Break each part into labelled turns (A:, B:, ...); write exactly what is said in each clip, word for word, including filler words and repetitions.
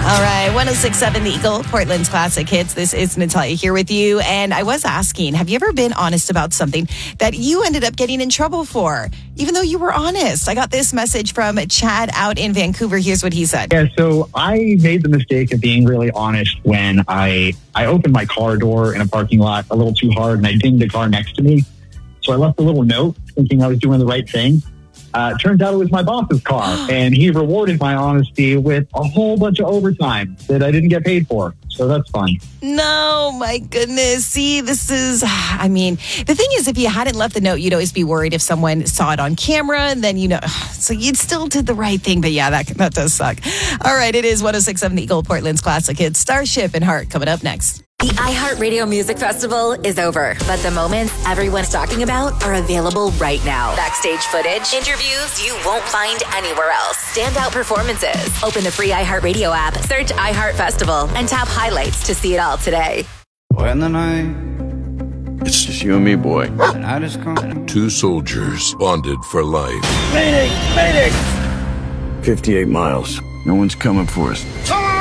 A: All right, one oh six point seven The Eagle, Portland's classic hits. This is Natalia here with you. And I was asking, have you ever been honest about something that you ended up getting in trouble for, even though you were honest? I got this message from Chad out in Vancouver. Here's what he said.
B: Yeah, so I made the mistake of being really honest when I, I opened my car door in a parking lot a little too hard and I dinged the car next to me. So I left a little note thinking I was doing the right thing. Uh, turns out it was my boss's car, and he rewarded my honesty with a whole bunch of overtime that I didn't get paid for. So that's fun.
A: No, my goodness. See, this is, I mean, the thing is, if you hadn't left the note, you'd always be worried if someone saw it on camera, and then, you know, so you'd still did the right thing. But yeah, that that does suck. All right, it is one oh six point seven The Eagle, Portland's classic hits. Starship and Heart coming up next.
C: The iHeartRadio Music Festival is over, but the moments everyone's talking about are available right now. Backstage footage, interviews you won't find anywhere else, standout performances. Open the free iHeartRadio app, search iHeart Festival, and tap highlights to see it all today.
D: When the night, it's just you and me, boy. And I just come.
E: Two soldiers bonded for life.
D: Mayday! Mayday! fifty-eight miles. No one's coming for us.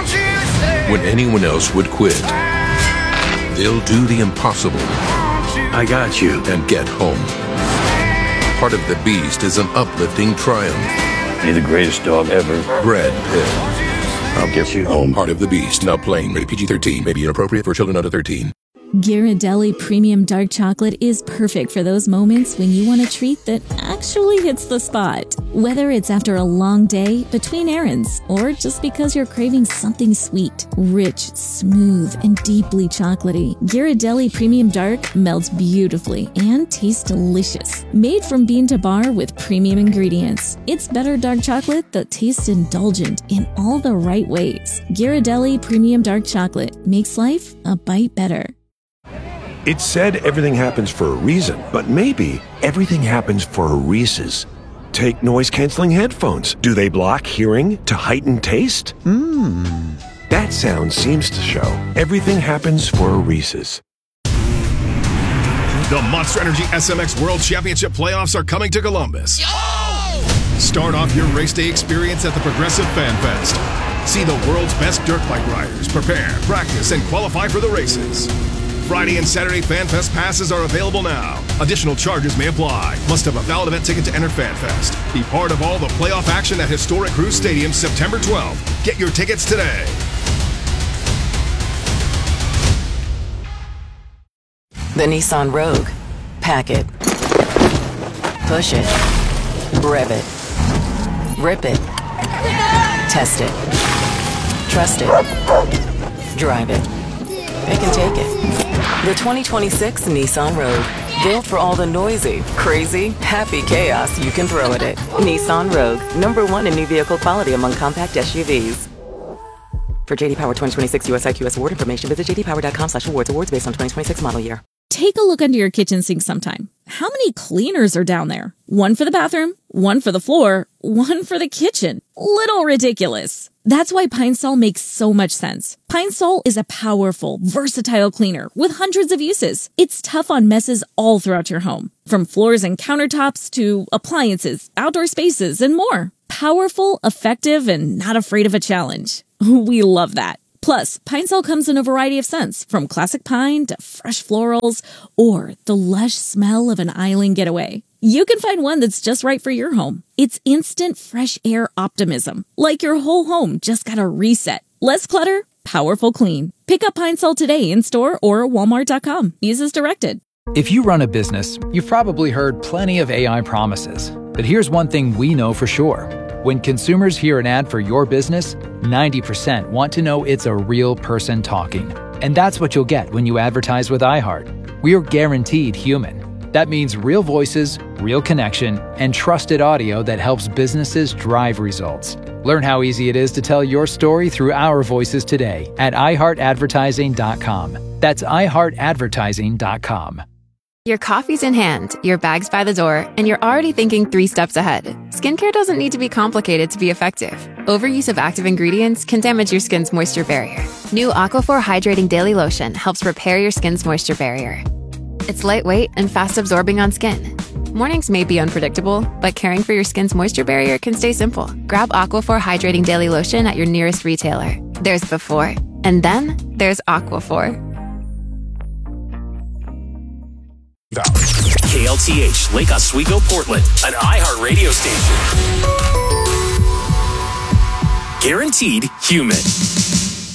E: When anyone else would quit, they'll do the impossible.
D: I got you.
E: And get home. Part of the Beast is an uplifting triumph.
D: You're the greatest dog ever.
E: Brad Pitt.
D: I'll get you home.
E: Part of the Beast. Now playing. Rated P G thirteen. May be inappropriate for children under thirteen.
F: Ghirardelli Premium Dark Chocolate is perfect for those moments when you want a treat that actually hits the spot. Whether it's after a long day, between errands, or just because you're craving something sweet, rich, smooth, and deeply chocolatey, Ghirardelli Premium Dark melts beautifully and tastes delicious. Made from bean to bar with premium ingredients, it's better dark chocolate that tastes indulgent in all the right ways. Ghirardelli Premium Dark Chocolate makes life a bite better.
G: It's said everything happens for a reason, but maybe everything happens for a Reese's. Take noise-canceling headphones. Do they block hearing to heighten taste? Mmm. That sound seems to show everything happens for a Reese's.
H: The Monster Energy S M X World Championship playoffs are coming to Columbus. Yo! Start off your race day experience at the Progressive Fan Fest. See the world's best dirt bike riders prepare, practice, and qualify for the races. Friday and Saturday FanFest passes are available now. Additional charges may apply. Must have a valid event ticket to enter FanFest. Be part of all the playoff action at historic Cruise Stadium September twelfth. Get your tickets today.
I: The Nissan Rogue. Pack it. Push it. Rev it. Rip it. Test it. Trust it. Drive it. It can take it. The twenty twenty-six Nissan Rogue. Built for all the noisy, crazy, happy chaos you can throw at it. Nissan Rogue. Number one in new vehicle quality among compact S U Vs. For J D Power twenty twenty-six U S I Q S award information, visit j d power dot com slash awards. Awards based on twenty twenty-six model year.
F: Take a look under your kitchen sink sometime. How many cleaners are down there? One for the bathroom, one for the floor, one for the kitchen. Little ridiculous. That's why Pine Sol makes so much sense. Pine Sol is a powerful, versatile cleaner with hundreds of uses. It's tough on messes all throughout your home, from floors and countertops to appliances, outdoor spaces, and more. Powerful, effective, and not afraid of a challenge. We love that. Plus, Pine Sol comes in a variety of scents, from classic pine to fresh florals, or the lush smell of an island getaway. You can find one that's just right for your home. It's instant fresh air optimism, like your whole home just got a reset. Less clutter, powerful clean. Pick up Pine Sol today in store or walmart dot com. Use as directed.
J: If you run a business, you've probably heard plenty of A I promises. But here's one thing we know for sure. When consumers hear an ad for your business, ninety percent want to know it's a real person talking. And that's what you'll get when you advertise with iHeart. We're guaranteed human. That means real voices, real connection, and trusted audio that helps businesses drive results. Learn how easy it is to tell your story through our voices today at i heart advertising dot com. That's i heart advertising dot com.
K: Your coffee's in hand, your bag's by the door, and you're already thinking three steps ahead. Skincare doesn't need to be complicated to be effective. Overuse of active ingredients can damage your skin's moisture barrier. New Aquaphor Hydrating Daily Lotion helps repair your skin's moisture barrier. It's lightweight and fast-absorbing on skin. Mornings may be unpredictable, but caring for your skin's moisture barrier can stay simple. Grab Aquaphor Hydrating Daily Lotion at your nearest retailer. There's before, and then there's Aquaphor.
L: K L T H, Lake Oswego, Portland, an iHeart radio station. Guaranteed human.